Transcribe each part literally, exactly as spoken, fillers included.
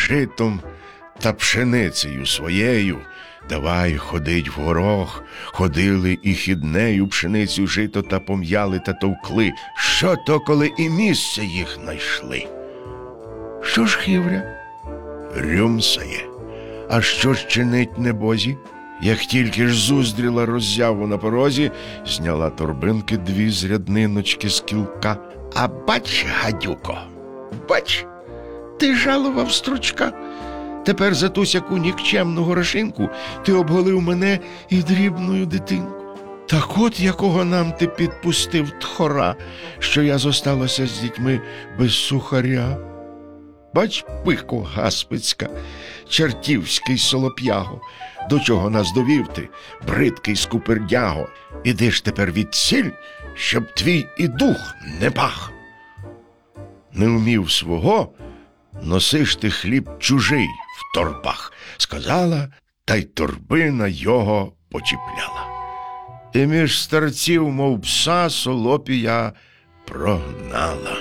житом та пшеницею своєю, давай ходить в горох. Ходили і хіднею пшеницю, жито та пом'яли та товкли. Що то, коли і місце їх найшли? Що ж Хівря? Рюмсає. А що ж чинить небозі? Як тільки ж зуздріла роззяву на порозі, зняла торбинки дві з рядниночки з кілка. А бач, гадюко, бач, ти жалував стручка. Тепер за ту сяку нікчемну горошинку ти обголив мене і дрібною дитинку. Так от якого нам ти підпустив тхора, що я зосталася з дітьми без сухаря. Бач, пико гаспицька, чертівський солоп'яго, до чого нас довів ти, бридкий скупердяго. Іди ж тепер відсіль, щоб твій і дух не пах. Не вмів свого, носиш ти хліб чужий в торбах, сказала, та й торбина його почіпляла. І між старців, мов пса, Солопія прогнала.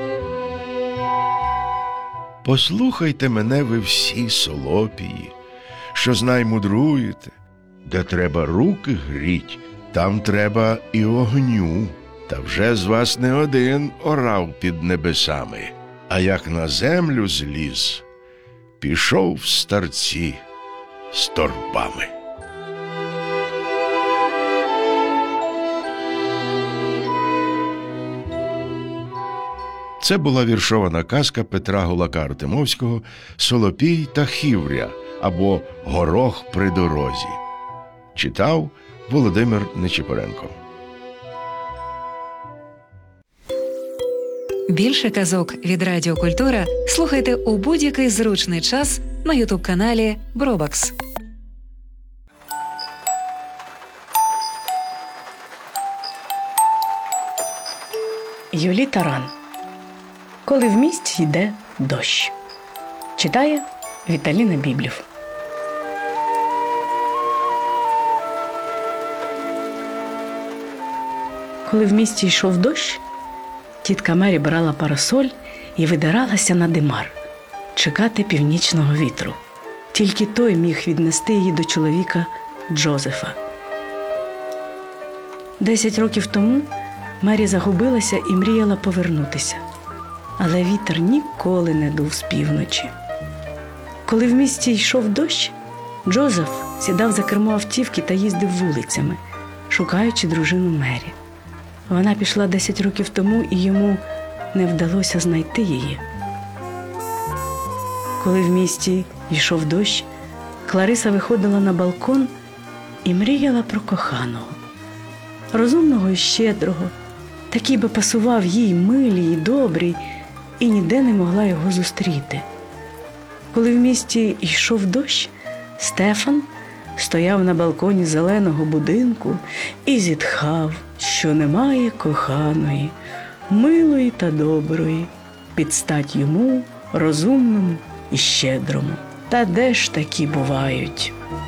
Послухайте мене ви всі, Солопії, що знай мудруєте, де треба руки гріть, там треба і огню. Та вже з вас не один орав під небесами, а як на землю зліз, пішов в старці з торбами. Це була віршована казка Петра Гулака Артемовського «Солопій та Хівря» або «Горох при дорозі». Читав Володимир Нечипоренко. Більше казок від Радіо Культура слухайте у будь-який зручний час на ютуб-каналі Бробакс. Юлі Таран. Коли в місті йде дощ. Читає Віталіна Біблів. Коли в місті йшов дощ, тітка Мері брала парасоль і видиралася на димар чекати північного вітру. Тільки той міг віднести її до чоловіка Джозефа. Десять років тому Мері загубилася і мріяла повернутися. Але вітер ніколи не дув з півночі. Коли в місті йшов дощ, Джозеф сідав за кермо автівки та їздив вулицями, шукаючи дружину Мері. Вона пішла десять років тому, і йому не вдалося знайти її. Коли в місті йшов дощ, Клариса виходила на балкон і мріяла про коханого. Розумного і щедрого, такий би пасував їй, милій і добрий, і ніде не могла його зустріти. Коли в місті йшов дощ, Стефан стояв на балконі зеленого будинку і зітхав, що немає коханої, милої та доброї, під стать йому, розумному і щедрому. Та де ж такі бувають?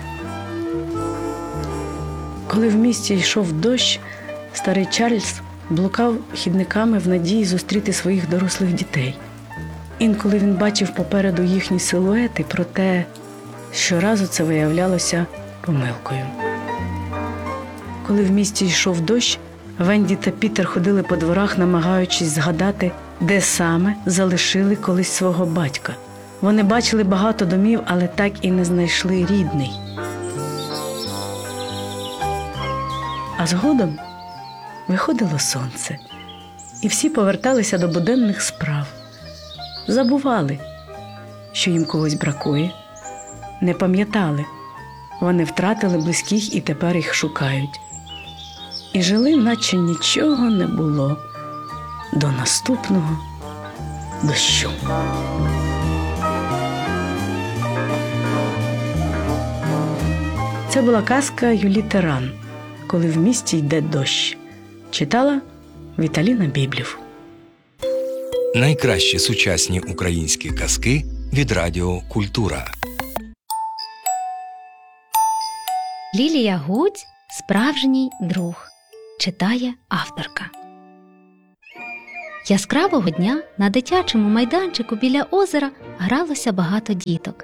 Коли в місті йшов дощ, старий Чарльз блукав хідниками в надії зустріти своїх дорослих дітей. Інколи він бачив попереду їхні силуети, проте щоразу це виявлялося помилкою. Коли в місті йшов дощ, Венді та Пітер ходили по дворах, намагаючись згадати, де саме залишили колись свого батька. Вони бачили багато домів, але так і не знайшли рідний. А згодом виходило сонце, і всі поверталися до буденних справ. Забували, що їм когось бракує, не пам'ятали. Вони втратили близьких і тепер їх шукають. І жили, наче нічого не було до наступного дощу. Це була казка Юлі Таран «Коли в місті йде дощ». Читала Віталіна Біблів. Найкращі сучасні українські казки від Радіо Культура. Лілія Гудзь – справжній друг. Читає авторка. Яскравого дня на дитячому майданчику біля озера гралося багато діток.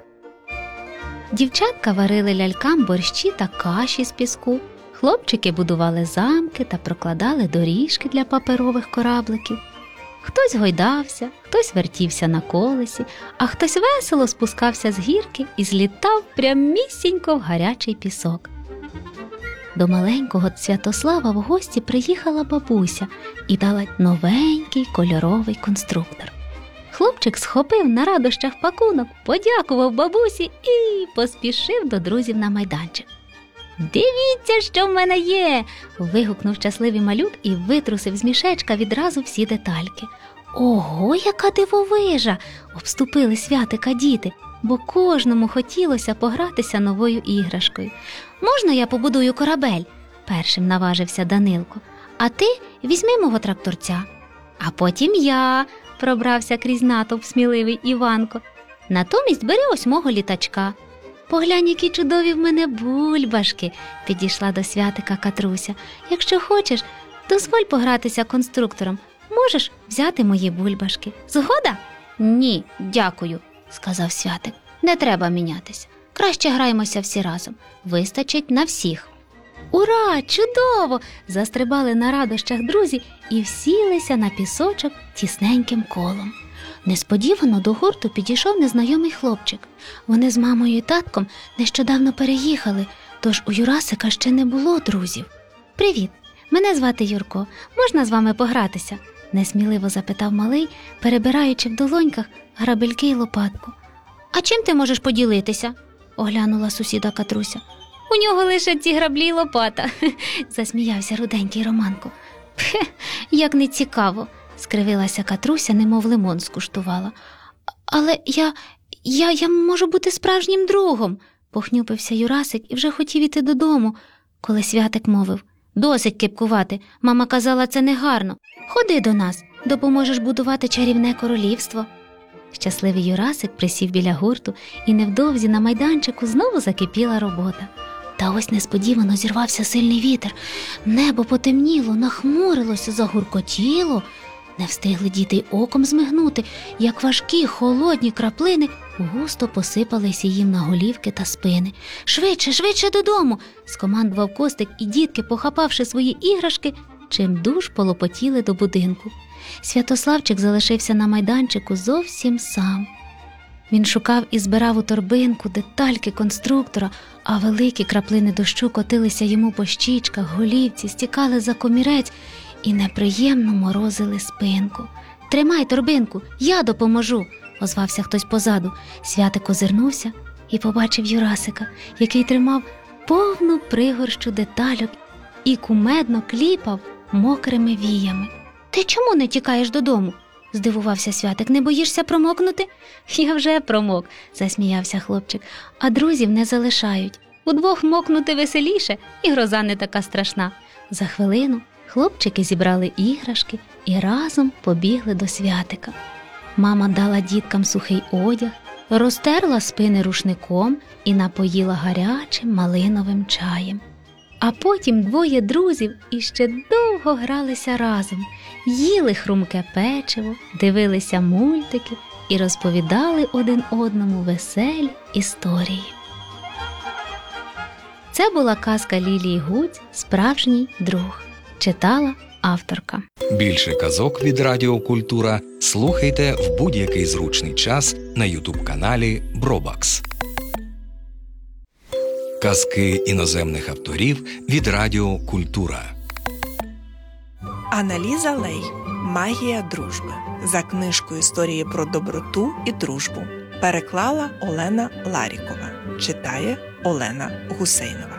Дівчатка варили лялькам борщі та каші з піску, хлопчики будували замки та прокладали доріжки для паперових корабликів. Хтось гойдався, хтось вертівся на колесі, а хтось весело спускався з гірки і злітав прямісінько в гарячий пісок. До маленького Святослава в гості приїхала бабуся і дала новенький кольоровий конструктор. Хлопчик схопив на радощах пакунок, подякував бабусі і поспішив до друзів на майданчик. «Дивіться, що в мене є!» – вигукнув щасливий малюк і витрусив з мішечка відразу всі детальки. «Ого, яка дивовижа!» – обступили Святика діти, бо кожному хотілося погратися новою іграшкою. «Можна я побудую корабель?» – першим наважився Данилко. «А ти візьми мого тракторця». «А потім я!» – пробрався крізь натовп сміливий Іванко. «Натомість бери ось мого літачка». «Поглянь, які чудові в мене бульбашки!» – підійшла до Святика Катруся. «Якщо хочеш, дозволь погратися конструктором. Можеш взяти мої бульбашки. Згода?» «Ні, дякую», – сказав Святик. «Не треба мінятися. Краще граємося всі разом. Вистачить на всіх». «Ура! Чудово!» – застрибали на радощах друзі і всілися на пісочок тісненьким колом. Несподівано до гурту підійшов незнайомий хлопчик. Вони з мамою і татком нещодавно переїхали, тож у Юрасика ще не було друзів. «Привіт, мене звати Юрко. Можна з вами погратися?» – несміливо запитав малий, перебираючи в долоньках грабельки й лопатку. «А чим ти можеш поділитися?» – оглянула сусіда Катруся. «У нього лише ці граблі й лопата», – засміявся руденький Романко. «Пхе, як не цікаво», – скривилася Катруся, немов лимон скуштувала. «Але я, я, я можу бути справжнім другом», – похнюпився Юрасик і вже хотів іти додому, коли Святик мовив. «Досить кепкувати, мама казала, це негарно. Ходи до нас, допоможеш будувати чарівне королівство». Щасливий Юрасик присів біля гурту, і невдовзі на майданчику знову закипіла робота. Та ось несподівано зірвався сильний вітер. Небо потемніло, нахмурилося, загуркотіло. Не встигли діти й оком змигнути, як важкі холодні краплини густо посипалися їм на голівки та спини. «Швидше, швидше додому!» – скомандував Костик, і дітки, похапавши свої іграшки, чимдуж полопотіли до будинку. Святославчик залишився на майданчику зовсім сам. Він шукав і збирав у торбинку детальки конструктора, а великі краплини дощу котилися йому по щічках, голівці, стікали за комірець і неприємно морозили спинку. «Тримай торбинку, я допоможу!» – озвався хтось позаду. Святик озирнувся і побачив Юрасика, який тримав повну пригорщу детальок і кумедно кліпав мокрими віями. «Ти чому не тікаєш додому?» – здивувався Святик. «Не боїшся промокнути?» «Я вже промок», – засміявся хлопчик. «А друзів не залишають. Удвох мокнути веселіше, і гроза не така страшна». За хвилину хлопчики зібрали іграшки і разом побігли до Святика. Мама дала діткам сухий одяг, розтерла спини рушником і напоїла гарячим малиновим чаєм. А потім двоє друзів іще довго гралися разом, їли хрумке печиво, дивилися мультики і розповідали один одному веселі історії. Це була казка Лілії Гудзь «Справжній друг». Читала авторка. Більше казок від Радіо Культура слухайте в будь-який зручний час на ютуб-каналі Бробакс. Казки іноземних авторів від Радіо Культура. Анна-Ліза Лей «Магія дружби» за книжкою «Історії про доброту і дружбу». Переклала Олена Ларікова. Читає Олена Гусейнова.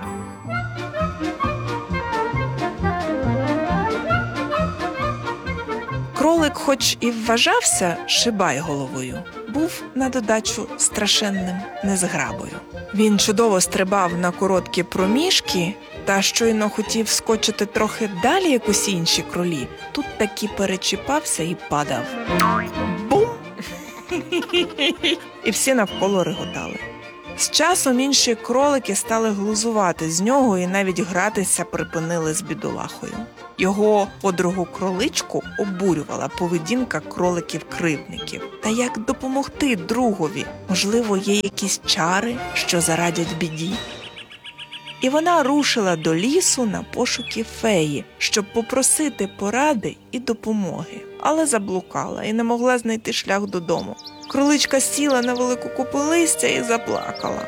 Кролик, хоч і вважався шибай головою, був на додачу страшенним незграбою. Він чудово стрибав на короткі проміжки, та щойно хотів скочити трохи далі, як усі інші кролі, тут таки перечіпався і падав. Бум! І всі навколо реготали. З часом інші кролики стали глузувати з нього і навіть гратися припинили з бідолахою. Його подругу-кроличку обурювала поведінка кроликів-кривдників. Та як допомогти другові? Можливо, є якісь чари, що зарадять біді? І вона рушила до лісу на пошуки феї, щоб попросити поради і допомоги. Але заблукала і не могла знайти шлях додому. Кроличка сіла на велику купу листя і заплакала.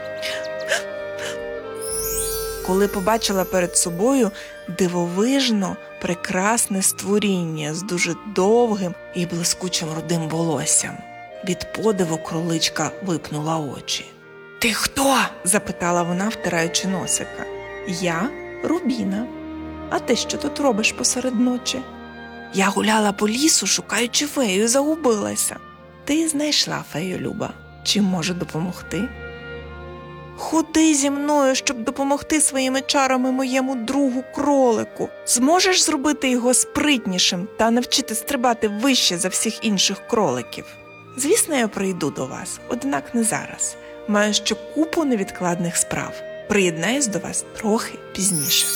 Коли побачила перед собою дивовижно прекрасне створіння з дуже довгим і блискучим рудим волоссям. Від подиву кроличка випнула очі. «Ти хто?» – запитала вона, втираючи носика. «Я Рубіна. А ти що тут робиш посеред ночі?» «Я гуляла по лісу, шукаючи фею, і загубилася». «Ти знайшла фею, Люба. Чим можу допомогти?» «Ходи зі мною, щоб допомогти своїми чарами моєму другу-кролику. Зможеш зробити його спритнішим та навчити стрибати вище за всіх інших кроликів?» «Звісно, я прийду до вас, однак не зараз. Маю ще купу невідкладних справ. Приєднаюсь до вас трохи пізніше».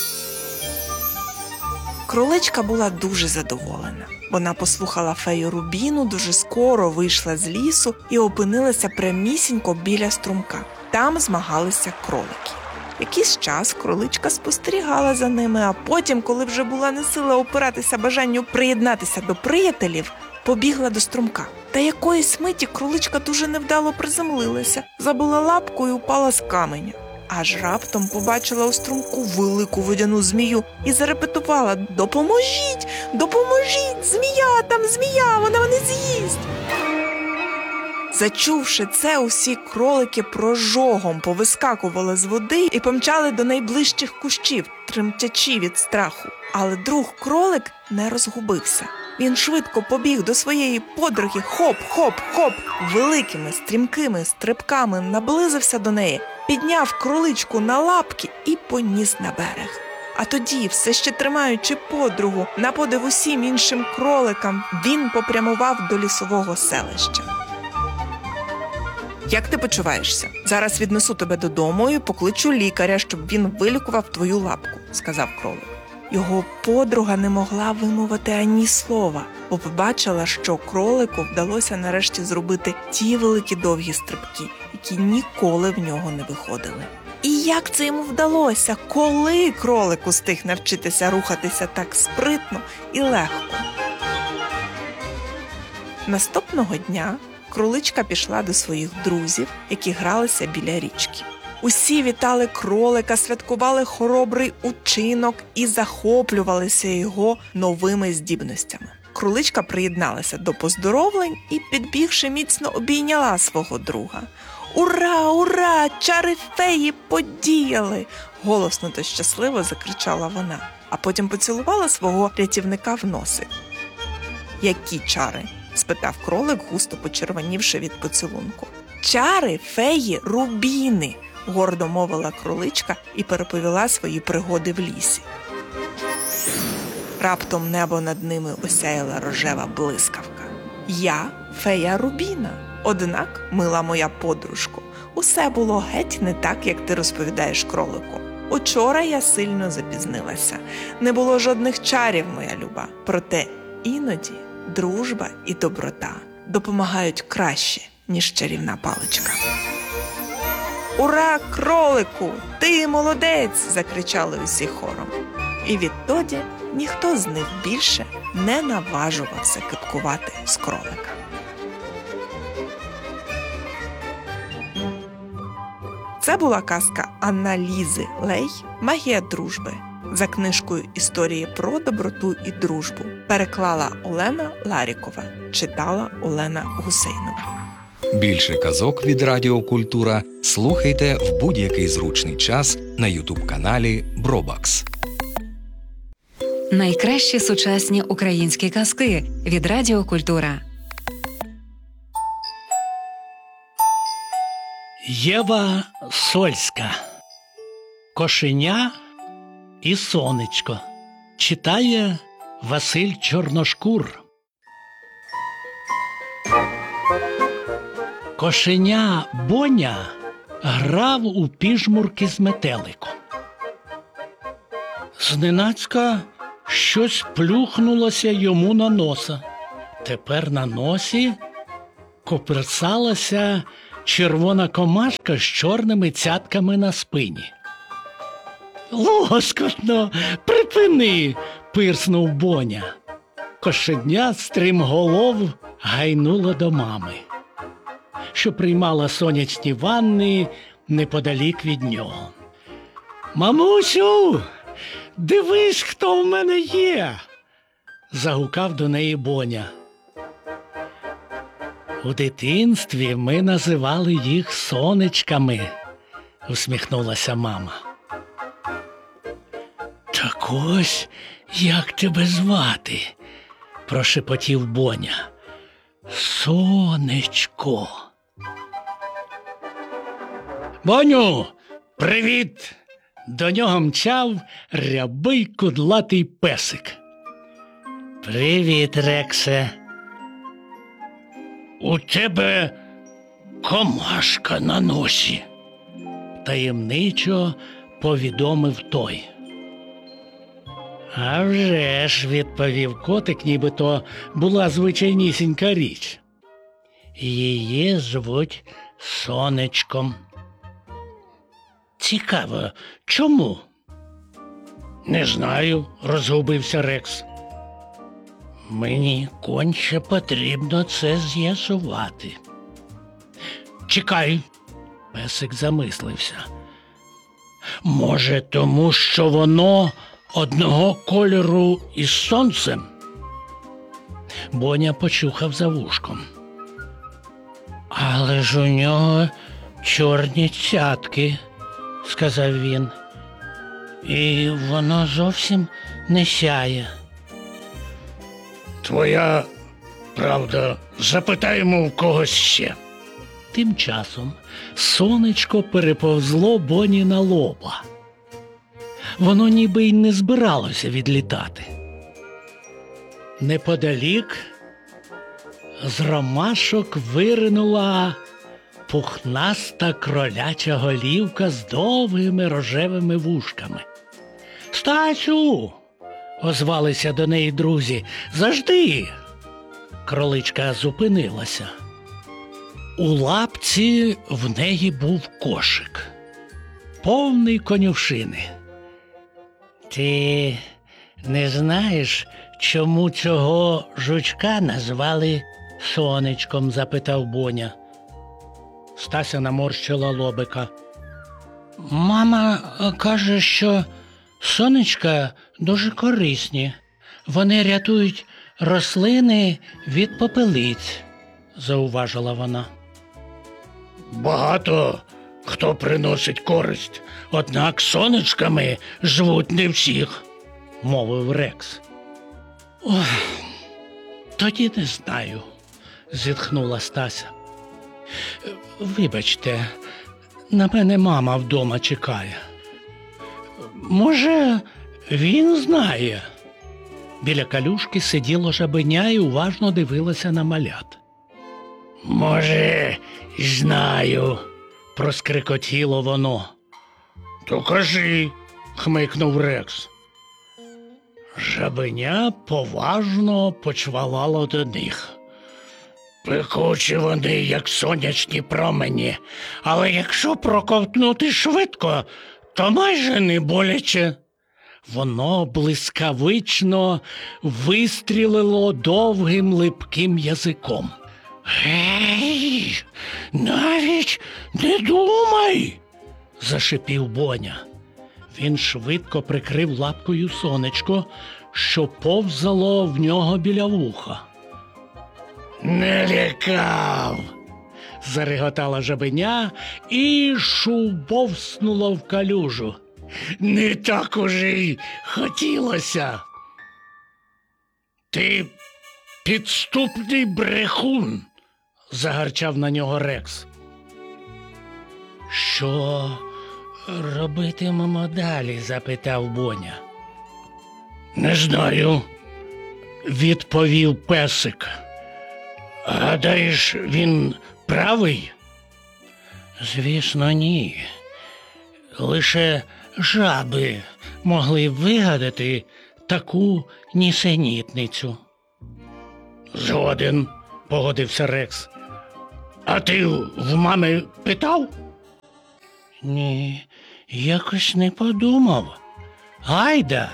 Кроличка була дуже задоволена. Вона послухала фею Рубіну, дуже скоро вийшла з лісу і опинилася прямісінько біля струмка. Там змагалися кролики. Якийсь час кроличка спостерігала за ними, а потім, коли вже була не сила опиратися бажанню приєднатися до приятелів, побігла до струмка. Та якоїсь миті кроличка дуже невдало приземлилася, забила лапку і упала з каменя. Аж раптом побачила у струмку велику водяну змію і зарепетувала: «Допоможіть! Допоможіть! Змія! Там змія! Вона мене з'їсть!» Зачувши це, усі кролики прожогом повискакували з води і помчали до найближчих кущів, тремтячи від страху. Але друг-кролик не розгубився. Він швидко побіг до своєї подруги, хоп-хоп-хоп, великими стрімкими стрибками наблизився до неї, підняв кроличку на лапки і поніс на берег. А тоді, все ще тримаючи подругу, на подив усім іншим кроликам, він попрямував до лісового селища. «Як ти почуваєшся? Зараз віднесу тебе додому і покличу лікаря, щоб він вилікував твою лапку», – сказав кролик. Його подруга не могла вимовити ані слова, бо побачила, що кролику вдалося нарешті зробити ті великі довгі стрибки, які ніколи в нього не виходили. І як це йому вдалося? Коли кролик устиг навчитися рухатися так спритно і легко? Наступного дня кроличка пішла до своїх друзів, які гралися біля річки. Усі вітали кролика, святкували хоробрий учинок і захоплювалися його новими здібностями. Кроличка приєдналася до поздоровлень і, підбігши, міцно обійняла свого друга. «Ура, ура! Чари феї подіяли!» – голосно та щасливо закричала вона, а потім поцілувала свого рятівника в носик. «Які чари?» – спитав кролик, густо почервонівши від поцілунку. «Чари феї Рубіни!» – гордо мовила кроличка і переповіла свої пригоди в лісі. Раптом небо над ними осяяла рожева блискавка. «Я фея Рубіна. Однак, мила моя подружко, усе було геть не так, як ти розповідаєш кролику. Учора я сильно запізнилася. Не було жодних чарів, моя люба. Проте іноді дружба і доброта допомагають краще, ніж чарівна паличка». «Ура, кролику! Ти молодець!» – закричали усі хором. І відтоді ніхто з них більше не наважувався кипкувати з кролика. Це була казка Анна-Лізи Лей «Магія дружби» за книжкою «Історії про доброту і дружбу». Переклала Олена Ларікова, читала Олена Гусейнова. Більше казок від Радіо Культура слухайте в будь-який зручний час на ютуб-каналі Бробакс. Найкращі сучасні українські казки від Радіо Культура. Єва Сольська. Кошеня і сонечко. Читає Василь Чорношкур. Кошеня Боня грав у піжмурки з метеликом. Зненацька щось плюхнулося йому на носа. Тепер на носі коперсалася червона комашка з чорними цятками на спині. «Лоскотно! Припини!» – пирснув Боня. Кошеня стрімголов гайнуло до мами, що приймала сонячні ванни неподалік від нього. «Мамусю, дивись, хто в мене є!» – загукав до неї Боня. «У дитинстві ми називали їх сонечками», – усміхнулася мама. «Так ось, як тебе звати?» – прошепотів Боня. «Сонечко». «Боню, привіт!» До нього мчав рябий кудлатий песик. «Привіт, Рексе!» «У тебе комашка на носі», – таємничо повідомив той. «А вже ж», – відповів котик, нібито була звичайнісінька річ. «Її звуть Сонечком». «Цікаво, чому?» «Не знаю», – розгубився Рекс. «Мені конче потрібно це з'ясувати». «Чекай», – песик замислився. «Може, тому що воно одного кольору із сонцем?» Боня почухав за вушком. «Але ж у нього чорні цятки», – сказав він. «І воно зовсім не сяє». «Твоя правда, запитаємо в когось ще». Тим часом сонечко переповзло Боні на лоба. Воно ніби й не збиралося відлітати. Неподалік з ромашок виринула пухнаста кроляча голівка з довгими рожевими вушками. «Стасю!» – озвалися до неї друзі. «Завжди!» Кроличка зупинилася. У лапці в неї був кошик, повний конюшини. «Ти не знаєш, чому цього жучка назвали Сонечком?» – запитав Боня. Стася наморщила лобика. «Мама каже, що сонечка дуже корисні. Вони рятують рослини від попелиць», – зауважила вона. «Багато хто приносить користь, однак сонечками живуть не всіх», – мовив Рекс. «Ох, тоді не знаю», – зітхнула Стася. «Вибачте, на мене мама вдома чекає. Може, він знає?» Біля калюшки сиділо жабеня і уважно дивилося на малят. «Може, й знаю», – проскрикотіло воно. «То кажи», – хмикнув Рекс. Жабеня поважно почвалало до них. «Пекучі вони, як сонячні промені, але якщо проковтнути швидко, то майже не боляче». Воно блискавично вистрілило довгим липким язиком. «Гей, навіть не думай!» – зашипів Боня. Він швидко прикрив лапкою сонечко, що повзало в нього біля вуха. «Не лякав!» – зареготала жабеня і шубовснуло в калюжу. «Не так уже й хотілося!» «Ти підступний брехун!» – загарчав на нього Рекс. «Що робитимемо далі?» – запитав Боня. «Не знаю», – відповів песик. «Гадаєш, він правий?» Звісно, ні. Лише жаби могли б вигадати таку нісенітницю. Згоден, погодився Рекс. А ти в мами питав? Ні, якось не подумав. Гайда!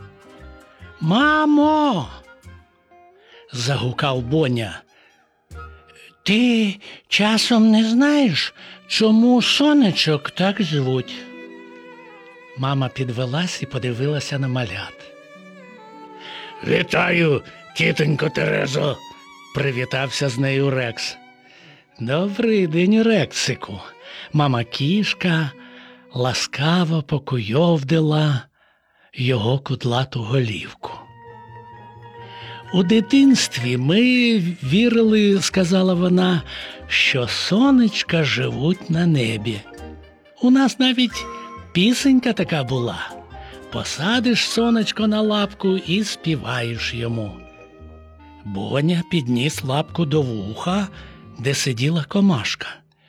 Мамо! Загукав Боня. Ти часом не знаєш, чому сонечок так звуть? Мама підвелась і подивилася на малят. Вітаю, тітонько Терезо, привітався з нею Рекс. Добрий день, Рексику. Мама кішка ласкаво покуйовдила його кудлату голівку. У дитинстві ми вірили, сказала вона, що сонечка живуть на небі. У нас навіть пісенька така була. Посадиш сонечко на лапку і співаєш йому. Боня підніс лапку до вуха, де сиділа комашка.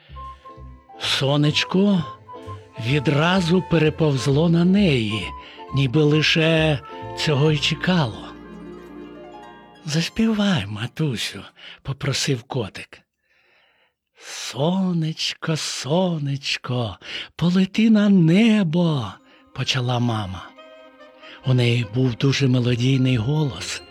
Сонечко відразу переповзло на неї, ніби лише цього й чекало. «Заспівай, матусю», – попросив котик. «Сонечко, сонечко, полети на небо», – почала мама. У неї був дуже мелодійний голос.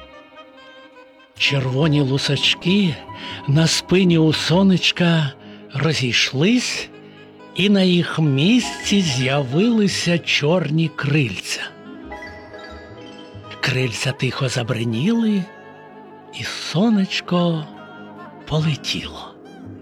Червоні лусачки на спині у сонечка розійшлись, і на їх місці з'явилися чорні крильця. Крильця тихо забриніли, і сонечко полетіло.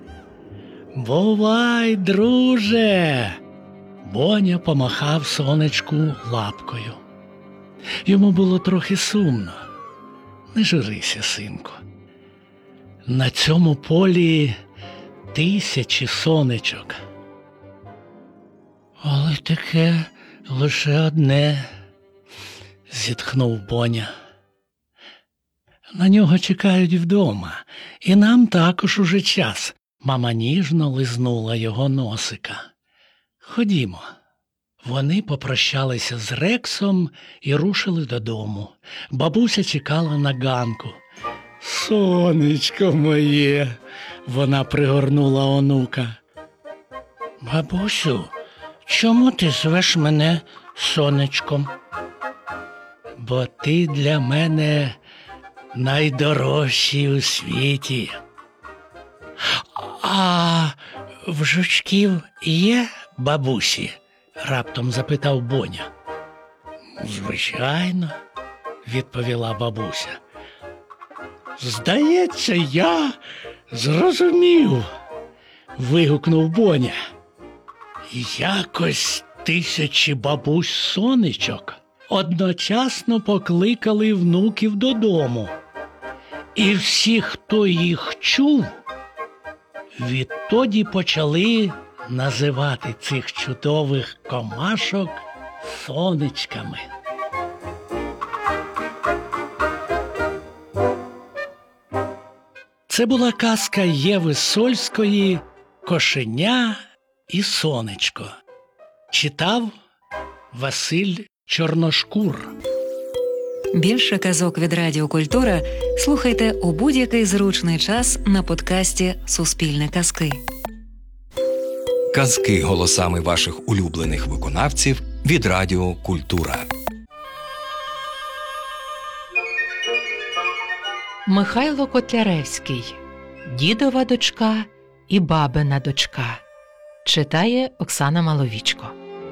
«Бувай, друже!» Боня помахав сонечку лапкою. Йому було трохи сумно. Не журися, синку. На цьому полі тисячі сонечок. Але таке лише одне, зітхнув Боня. На нього чекають вдома, і нам також уже час. Мама ніжно лизнула його носика. Ходімо. Вони попрощалися з Рексом і рушили додому. Бабуся чекала на ганку. «Сонечко моє!» – вона пригорнула онука. «Бабусю, чому ти звеш мене сонечком?» «Бо ти для мене найдорожчий у світі». «А в жучків є бабусі?» – раптом запитав Боня. «Звичайно», – відповіла бабуся. «Здається, я зрозумів», – вигукнув Боня. «Якось тисячі бабусь-сонечок одночасно покликали внуків додому. І всі, хто їх чув, відтоді почали називати цих чудових комашок сонечками». Це була казка Єви Сольської «Кошеня і сонечко». Читав Василь Чорношкур. Більше казок від Радіо Культура слухайте у будь-який зручний час на подкасті «Суспільне казки». Казки голосами ваших улюблених виконавців від Радіо Культура. Михайло Котляревський. Дідова дочка і бабина дочка. Читає Оксана Маловічко.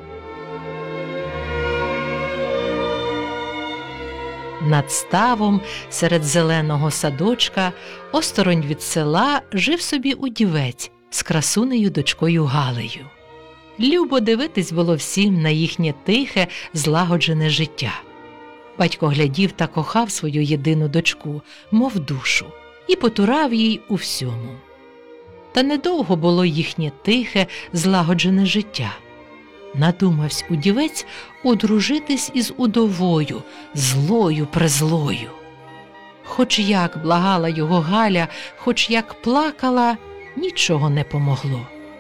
Над ставом, серед зеленого садочка, осторонь від села, жив собі удівець з красунею дочкою Галею. Любо дивитись було всім на їхнє тихе, злагоджене життя. Батько глядів та кохав свою єдину дочку, мов душу, і потурав їй у всьому. Та недовго було їхнє тихе, злагоджене життя. Надумавсь удівець одружитись із удовою, злою-презлою. Хоч як благала його Галя, хоч як плакала, нічого не помогло.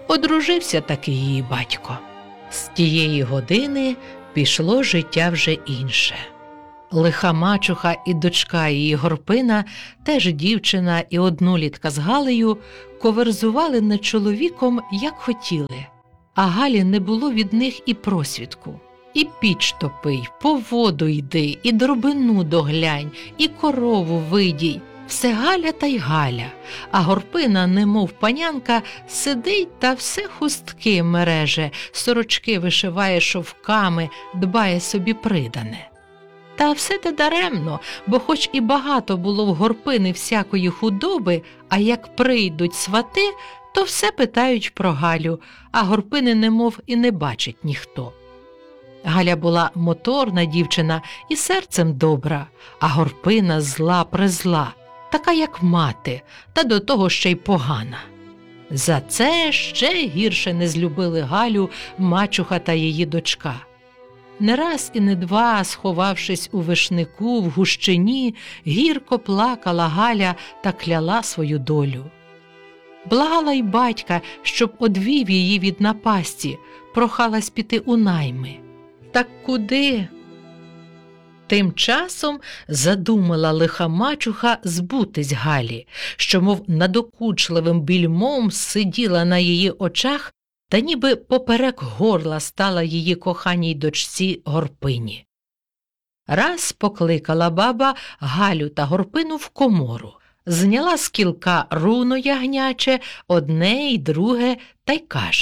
Одружився таки її батько. З тієї години пішло життя вже інше. Лиха мачуха і дочка її Горпина, теж дівчина і однолітка з Галею, коверзували над чоловіком, як хотіли, а Галі не було від них і просвідку. І піч топий, по воду йди, і дробину доглянь, і корову видій. Все Галя та й Галя, а Горпина, немов панянка, сидить та все хустки мереже, сорочки вишиває шовками, дбає собі придане. Та все те даремно, бо хоч і багато було в Горпини всякої худоби, а як прийдуть свати, то все питають про Галю, а Горпини немов і не бачить ніхто. Галя була моторна дівчина і серцем добра, а Горпина зла-презла, така як мати, та до того ще й погана. За це ще гірше не злюбили Галю мачуха та її дочка. Не раз і не два, сховавшись у вишнику, в гущині, гірко плакала Галя та кляла свою долю. Благала й батька, щоб одвів її від напасті, прохалась піти у найми. Так куди? Тим часом задумала лиха мачуха збутись Галі, що, мов надокучливим більмом, сиділа на її очах та ніби поперек горла стала її коханій дочці Горпині. Раз покликала баба Галю та Горпину в комору, зняла з кілка руно ягняче, одне й друге, та й каже: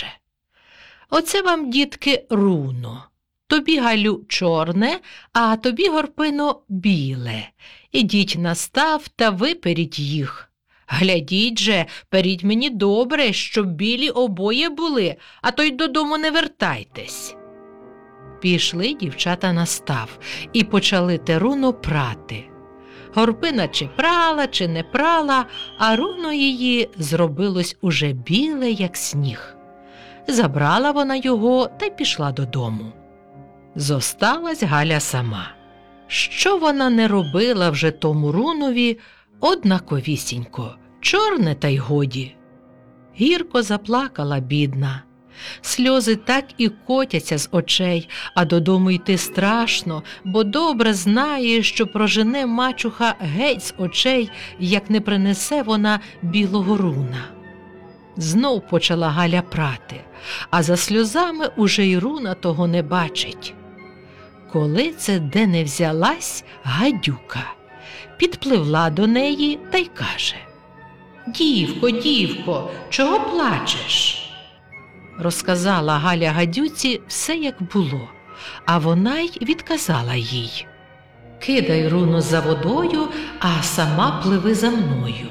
«Оце вам, дітки, руно. Тобі, Галю, чорне, а тобі, Горпино, біле. Ідіть на став та виперіть їх. Глядіть же, періть мені добре, щоб білі обоє були, а то й додому не вертайтесь». Пішли дівчата на став і почали те руно прати. Горпина чи прала, чи не прала, а руно її зробилось уже біле, як сніг. Забрала вона його та й пішла додому. Зосталась Галя сама. Що вона не робила вже тому рунові, однаковісінько, чорне та й годі. Гірко заплакала бідна. Сльози так і котяться з очей, а додому йти страшно, бо добре знає, що прожене мачуха геть з очей, як не принесе вона білого руна. Знов почала Галя прати, а за сльозами уже й руна того не бачить. Коли це де не взялась гадюка, підпливла до неї та й каже: «Дівко, дівко, чого плачеш?» Розказала Галя гадюці все, як було, а вона й відказала їй: «Кидай руно за водою, а сама пливи за мною».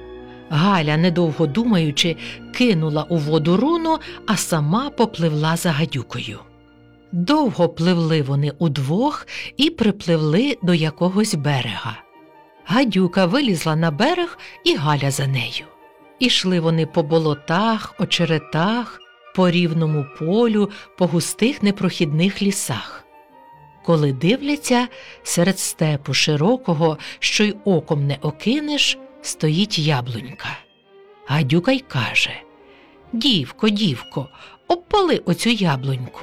Галя, недовго думаючи, кинула у воду руно, а сама попливла за гадюкою. Довго пливли вони удвох і припливли до якогось берега. Гадюка вилізла на берег, і Галя за нею. Ішли вони по болотах, очеретах, по рівному полю, по густих непрохідних лісах. Коли дивляться, серед степу широкого, що й оком не окинеш, стоїть яблунька. Гадюка й каже: «Дівко, дівко, обпали оцю яблуньку».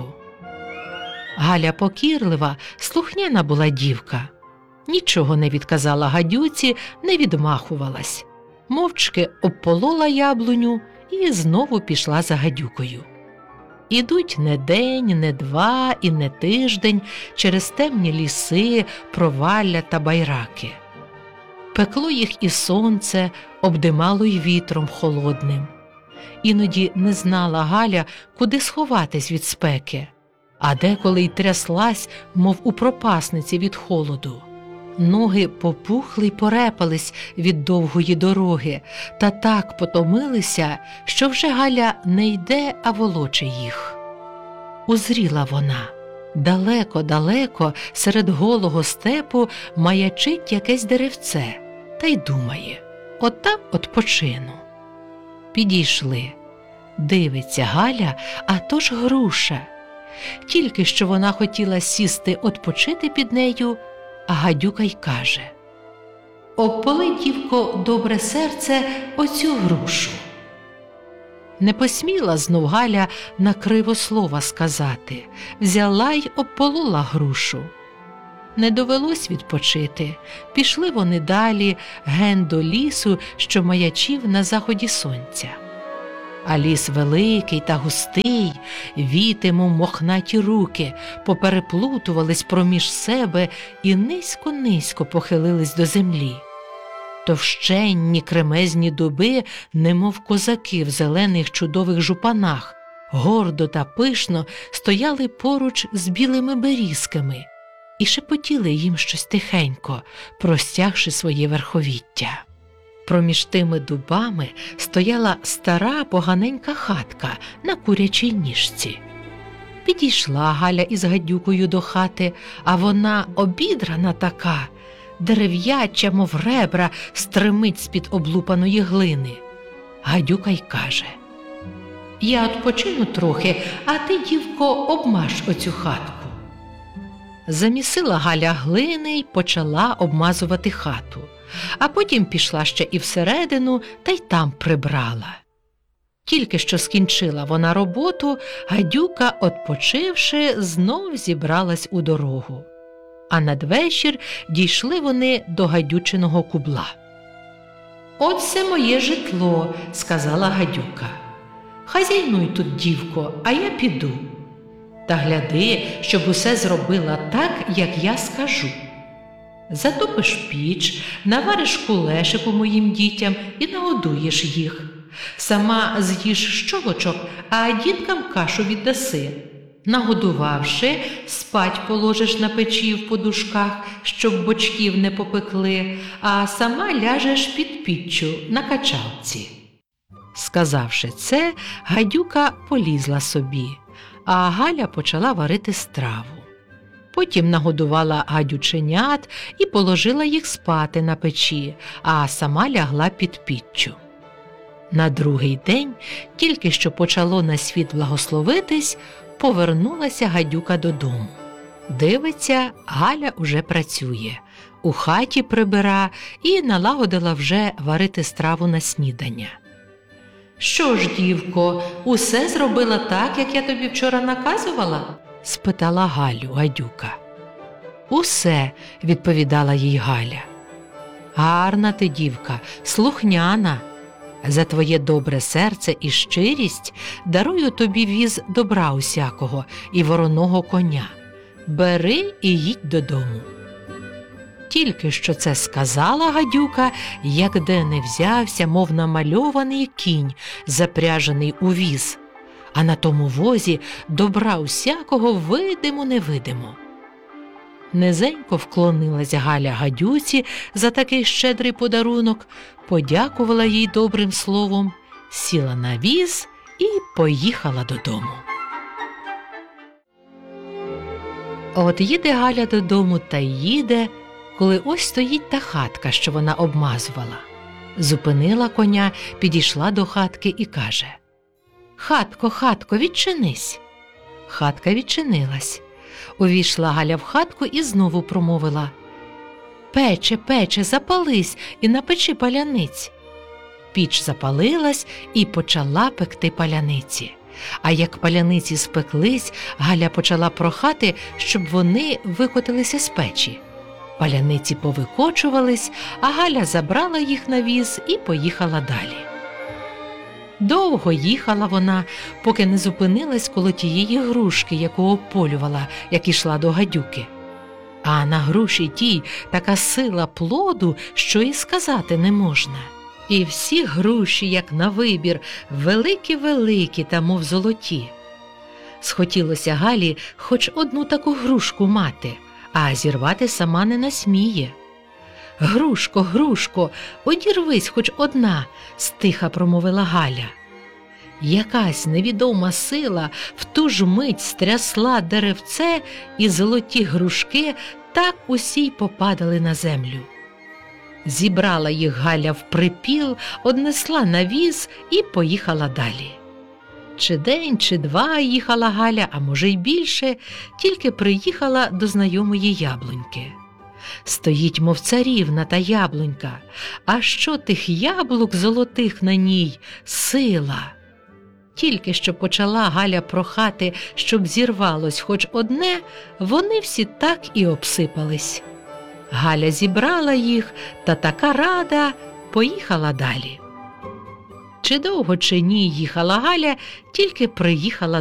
Галя покірлива, слухняна була дівка. Нічого не відказала гадюці, не відмахувалась. Мовчки обполола яблуню і знову пішла за гадюкою. Ідуть не день, не два і не тиждень через темні ліси, провалля та байраки. Пекло їх і сонце, обдимало й вітром холодним. Іноді не знала Галя, куди сховатись від спеки, а деколи й тряслась, мов у пропасниці від холоду. Ноги попухли й порепались від довгої дороги, та так потомилися, що вже Галя не йде, а волоче їх. Узріла вона. Далеко-далеко серед голого степу маячить якесь деревце, та й думає: от там odpoчину. Підійшли. Дивиться Галя, а то ж груша. Тільки що вона хотіла сісти odpoчити під нею, а гадюка й каже: «Обполи, дівко, добре серце, оцю грушу». Не посміла знов Галя на криво слова сказати, взяла й обполола грушу. Не довелось відпочити, пішли вони далі, ген до лісу, що маячів на заході сонця. А ліс великий та густий, віти, мов мохнаті руки, попереплутувались проміж себе і низько-низько похилились до землі. Товщенні кремезні дуби, немов козаки в зелених чудових жупанах, гордо та пишно стояли поруч з білими берізками і шепотіли їм щось тихенько, простягши своє верховіття. Проміж тими дубами стояла стара поганенька хатка на курячій ніжці. Підійшла Галя із гадюкою до хати, а вона обідрана така, дерев'яча, мов ребра, стримить з-під облупаної глини. Гадюка й каже: «Я відпочину трохи, а ти, дівко, обмаж оцю хатку». Замісила Галя глини й почала обмазувати хату, а потім пішла ще і всередину та й там прибрала. Тільки що скінчила вона роботу, гадюка, отпочивши, знов зібралась у дорогу. А надвечір дійшли вони до гадючиного кубла. «От це моє житло», – сказала гадюка. «Хазяйнуй тут, дівко, а я піду. Та гляди, щоб усе зробила так, як я скажу. Затопиш піч, навариш кулешику моїм дітям і нагодуєш їх. Сама з'їш щовочок, а діткам кашу віддаси. Нагодувавши, спать положиш на печі в подушках, щоб бочків не попекли, а сама ляжеш під піччю на качалці». Сказавши це, гадюка полізла собі, а Галя почала варити страву. Потім нагодувала гадюченят і положила їх спати на печі, а сама лягла під піччю. На другий день, тільки що почало на світ благословитись, повернулася гадюка додому. Дивиться, Галя уже працює, у хаті прибира і налагодила вже варити страву на снідання. «Що ж, дівко, усе зробила так, як я тобі вчора наказувала?» – спитала Галю гадюка. «Усе», – відповідала їй Галя. «Гарна ти, дівка, слухняна. За твоє добре серце і щирість дарую тобі віз добра усякого і вороного коня. Бери і їдь додому». Тільки що це сказала гадюка, як де не взявся, мов намальований кінь, запряжений у віз, а на тому возі добра усякого видимо-невидимо. Низенько вклонилась Галя гадюці за такий щедрий подарунок, подякувала їй добрим словом, сіла на віз і поїхала додому. От їде Галя додому та їде, коли ось стоїть та хатка, що вона обмазувала. Зупинила коня, підійшла до хатки і каже: «Хатко, хатко, відчинись». Хатка відчинилась. Увійшла Галя в хатку і знову промовила: «Пече, пече, запались і напечи паляниць». Піч запалилась і почала пекти паляниці. А як паляниці спеклись, Галя почала прохати, щоб вони викотилися з печі. Паляниці повикочувались, а Галя забрала їх на віз і поїхала далі. Довго їхала вона, поки не зупинилась коло тієї грушки, яку ополювала, як ішла до гадюки. А на груші тій така сила плоду, що і сказати не можна. І всі груші, як на вибір, великі-великі та мов золоті. Схотілося Галі хоч одну таку грушку мати, а зірвати сама не насміє. «Грушко, грушко, одірвись хоч одна», – стиха промовила Галя. Якась невідома сила в ту ж мить стрясла деревце, і золоті грушки так усі й попадали на землю. Зібрала їх Галя в припіл, однесла на віз і поїхала далі. Чи день, чи два їхала Галя, а може й більше, тільки приїхала до знайомої яблуньки. Стоїть, мов царівна та яблунька, а що тих яблук золотих на ній – сила. Тільки що почала Галя прохати, щоб зірвалось хоч одне, вони всі так і обсипались. Галя зібрала їх та така рада поїхала далі. Чи довго, чи ні їхала Галя, тільки приїхала